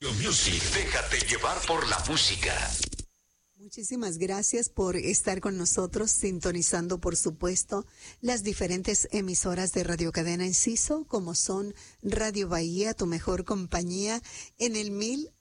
Music, déjate llevar por la música. Muchísimas gracias por estar con nosotros, sintonizando, por supuesto, las diferentes emisoras de Radio Cadena Enciso, como son Radio Bahía, tu mejor compañía, en el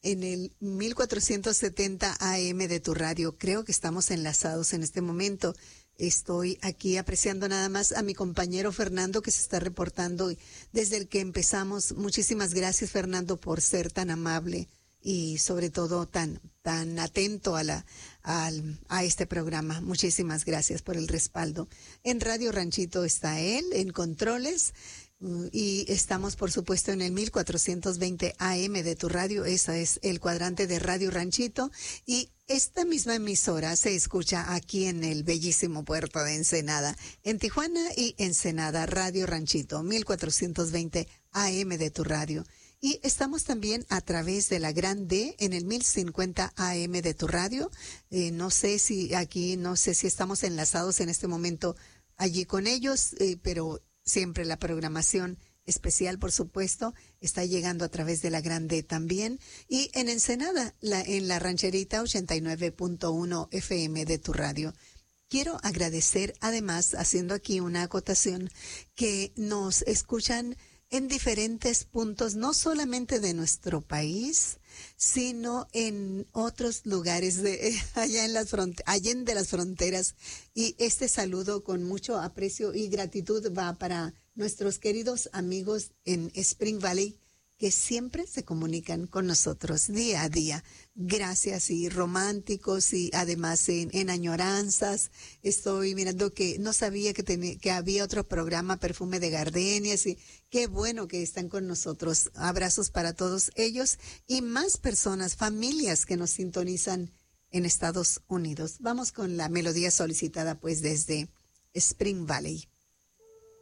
1470 AM de tu radio. Creo que estamos enlazados en este momento. Estoy aquí apreciando nada más a mi compañero Fernando, que se está reportando desde el que empezamos. Muchísimas gracias, Fernando, por ser tan amable y sobre todo tan atento a este programa. Muchísimas gracias por el respaldo. En Radio Ranchito está él, en controles, y estamos, por supuesto, en el 1420 AM de tu radio. Ese es el cuadrante de Radio Ranchito, y esta misma emisora se escucha aquí en el bellísimo puerto de Ensenada, en Tijuana y Ensenada. Radio Ranchito, 1420 AM de tu radio. Y estamos también a través de la Gran D en el 1050 AM de tu radio. No sé si estamos enlazados en este momento allí con ellos, pero siempre la programación especial, por supuesto, está llegando a través de la Gran D también. Y en Ensenada, en la Rancherita 89.1 FM de tu radio. Quiero agradecer, además, haciendo aquí una acotación, que nos escuchan en diferentes puntos, no solamente de nuestro país, sino en otros lugares allá en allende las fronteras. Y este saludo con mucho aprecio y gratitud va para nuestros queridos amigos en Spring Valley, que siempre se comunican con nosotros día a día. Gracias, y románticos, y además en añoranzas. Estoy mirando que no sabía que había otro programa, Perfume de Gardenias, y qué bueno que están con nosotros. Abrazos para todos ellos y más personas, familias que nos sintonizan en Estados Unidos. Vamos con la melodía solicitada pues desde Spring Valley.